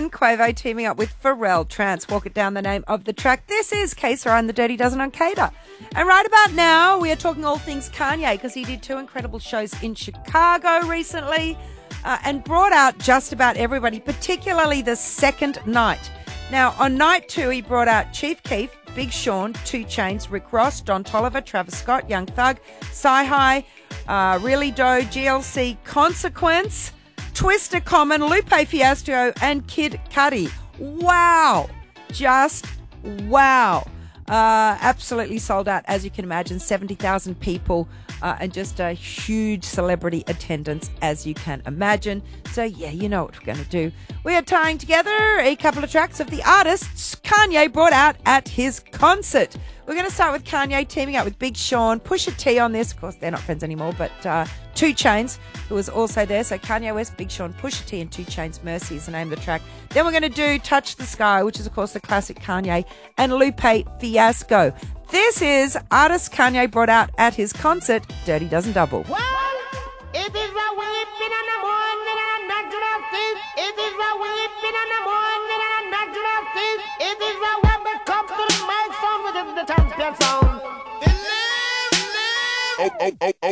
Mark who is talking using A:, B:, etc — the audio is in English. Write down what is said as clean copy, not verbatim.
A: Dozen, Quavo teaming up with Pharrell, Trance, Walk It Down, the name of the track. This is K-Sara and the Dirty Dozen on Cater. And right about now, we are talking all things Kanye because he did 2 incredible shows in Chicago recently and brought out just about everybody, particularly the second night. Now, on night 2, he brought out Chief Keef, Big Sean, 2 Chainz, Rick Ross, Don Toliver, Travis Scott, Young Thug, Sci-Hi, Really Doe, GLC, Consequence, Twister Common, Lupe Fiasco, and Kid Cudi. Wow. Just wow. Absolutely sold out, as you can imagine, 70,000 people and just a huge celebrity attendance, as you can imagine. So, yeah, you know what we're going to do. We are tying together a couple of tracks of the artists Kanye brought out at his concert. We're going to start with Kanye teaming up with Big Sean, Pusha T on this. Of course, they're not friends anymore, but 2 Chainz, who was also there. So Kanye West, Big Sean, Pusha T, and 2 Chainz, Mercy is the name of the track. Then we're going to do Touch the Sky, which is, of course, the classic Kanye, and Lupe Fiasco. This is artist Kanye brought out at his concert, Dirty Dozen Double.
B: Well, it is a weeping in the morning and a natural thing. It is a weeping in the morning and a natural thing. It is a when we come to the milestone with the champion sound.